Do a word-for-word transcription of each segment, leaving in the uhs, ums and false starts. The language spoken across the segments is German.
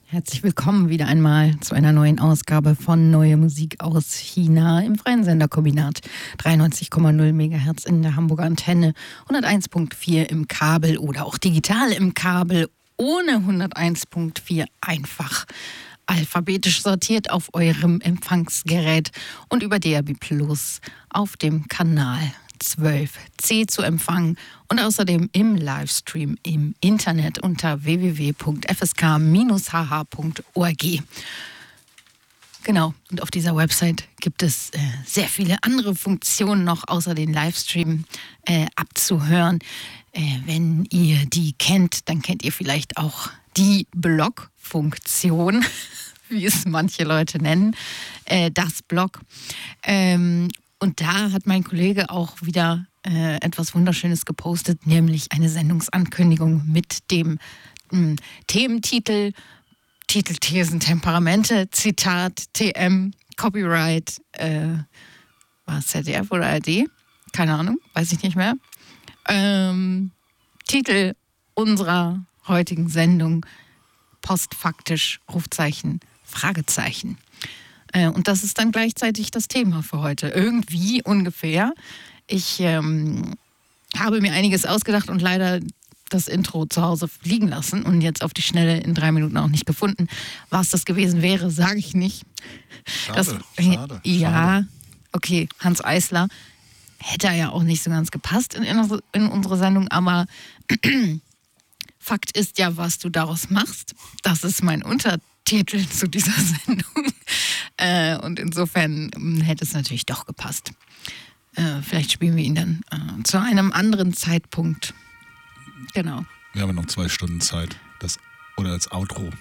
Herzlich willkommen wieder einmal zu einer neuen Ausgabe von Neue Musik aus China im freien Senderkombinat. dreiundneunzig Komma null Megahertz in der Hamburger Antenne, hunderteins Komma vier im Kabel oder auch digital im Kabel ohne hunderteins Komma vier einfach. Alphabetisch sortiert auf eurem Empfangsgerät und über D A B Plus auf dem Kanal zwölf C zu empfangen und außerdem im Livestream im Internet unter w w w punkt f s k bindestrich h h punkt org. Genau, und auf dieser Website gibt es äh, sehr viele andere Funktionen noch, außer den Livestream äh, abzuhören. Äh, wenn ihr die kennt, dann kennt ihr vielleicht auch die Blog-Funktion, wie es manche Leute nennen, äh, das Blog. Ähm, Und da hat mein Kollege auch wieder äh, etwas Wunderschönes gepostet, nämlich eine Sendungsankündigung mit dem mh, Thementitel, Titel, Thesen, Temperamente, Zitat, T M, Copyright, äh, war es Z D F oder A R D? Keine Ahnung, weiß ich nicht mehr. Ähm, Titel unserer heutigen Sendung, postfaktisch, Rufzeichen, Fragezeichen. Und das ist dann gleichzeitig das Thema für heute. Irgendwie ungefähr. Ich ähm, habe mir einiges ausgedacht und leider das Intro zu Hause liegen lassen und jetzt auf die Schnelle in drei Minuten auch nicht gefunden. Was das gewesen wäre, sage ich nicht. Schade, das, schade. Ja, schade. Okay, Hans Eisler. Hätte ja auch nicht so ganz gepasst in, in unsere Sendung, aber Fakt ist ja, was du daraus machst. Das ist mein Untertitel zu dieser Sendung. Äh, und insofern äh, hätte es natürlich doch gepasst. Äh, vielleicht spielen wir ihn dann äh, zu einem anderen Zeitpunkt. Genau. Wir haben noch zwei Stunden Zeit. Das, oder als Outro.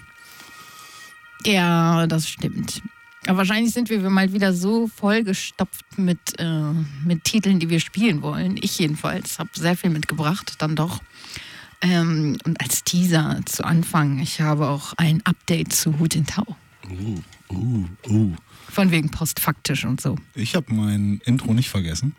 Ja, das stimmt. Aber wahrscheinlich sind wir mal wieder so vollgestopft mit, äh, mit Titeln, die wir spielen wollen. Ich jedenfalls habe sehr viel mitgebracht, dann doch. Ähm, und als Teaser zu Anfang, ich habe auch ein Update zu Hu Jintao. Uh, uh, uh. Von wegen postfaktisch und so. Ich habe mein Intro nicht vergessen.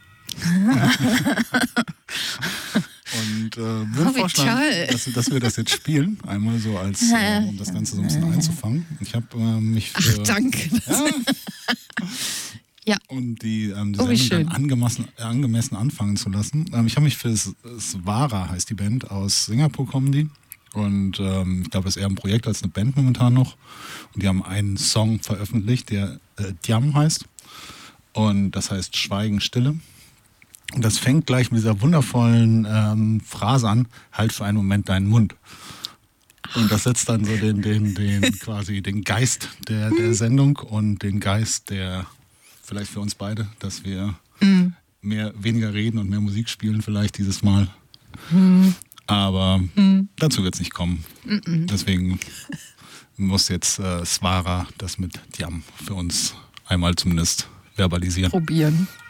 Und äh, würde oh, vorschlagen, dass, dass wir das jetzt spielen. Einmal so als, äh, um das Ganze so ein bisschen einzufangen. Ich habe äh, mich für... Ach, danke. Ja, ja. Und die, ähm, die oh, Sendung dann angemessen, äh, angemessen anfangen zu lassen. Ähm, ich habe mich für Swara, heißt die Band, aus Singapur kommen die. Und ähm, ich glaube, es ist eher ein Projekt als eine Band momentan noch. Und die haben einen Song veröffentlicht, der äh, Diam heißt. Und das heißt Schweigen, Stille. Und das fängt gleich mit dieser wundervollen ähm, Phrase an, halt für einen Moment deinen Mund. Und das setzt dann so den, den, den quasi den Geist der, der Sendung und den Geist der, vielleicht für uns beide, dass wir mm. mehr, weniger reden und mehr Musik spielen vielleicht dieses Mal. Mm. Aber mm. dazu wird es nicht kommen. Mm-mm. Deswegen muss jetzt äh, Swara das mit Diam für uns einmal zumindest verbalisieren. Probieren.